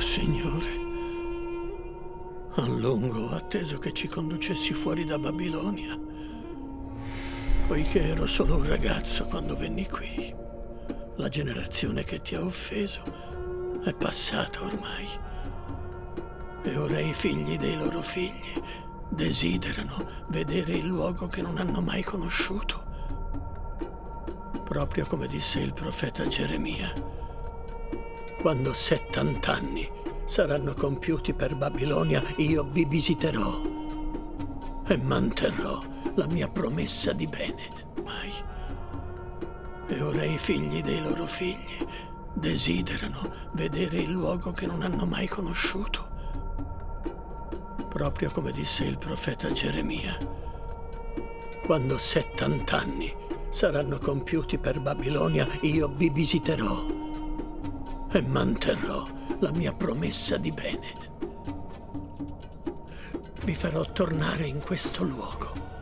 Signore, a lungo ho atteso che ci conducessi fuori da Babilonia, poiché ero solo un ragazzo quando venni qui. La generazione che ti ha offeso è passata ormai, e ora i figli dei loro figli desiderano vedere il luogo che non hanno mai conosciuto. Proprio come disse il profeta Geremia: quando 70 anni saranno compiuti per Babilonia, io vi visiterò e manterrò la mia promessa di bene. Mai. E ora i figli dei loro figli desiderano vedere il luogo che non hanno mai conosciuto. Proprio come disse il profeta Geremia: quando 70 anni saranno compiuti per Babilonia, io vi visiterò e manterrò la mia promessa di bene. Vi farò tornare in questo luogo